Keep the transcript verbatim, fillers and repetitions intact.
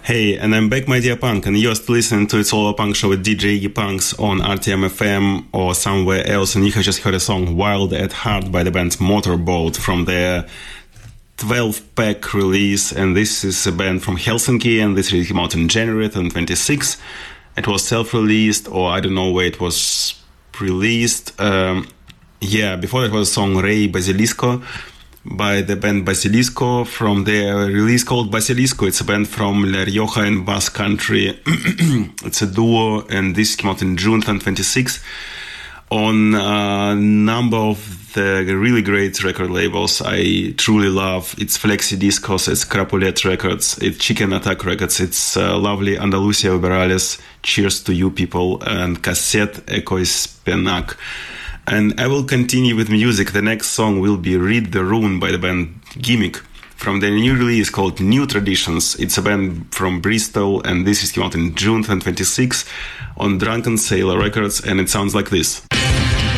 Hey, and I'm back, my dear punk, and you're still listening to It's All a Punk Show with D J Iggy Punks on R T M F M or somewhere else, and you have just heard a song Wild at Heart by the band Motorboat from their twelve-pack release, and this is a band from Helsinki, and this release came out in January twenty twenty-six. It was self-released, or I don't know where it was released. Um, yeah, before that was a song Ray Basilisco by the band Basilisco from their release called Basilisco. It's a band from La Rioja in Basque Country. It's a duo, and this came out in June twenty twenty-six on a number of the really great record labels I truly love. It's Flexi Discos, it's Crapulet Records, it's Chicken Attack Records, it's uh, lovely Andalusia Uberales, Cheers to You People, and Cassette Echoes Penac. And I will continue with music. The next song will be Read the Rune by the band Gimmick from their new release called New Traditions. It's a band from Bristol, and this is came out in June twenty twenty-six on Drunken Sailor Records, and it sounds like this.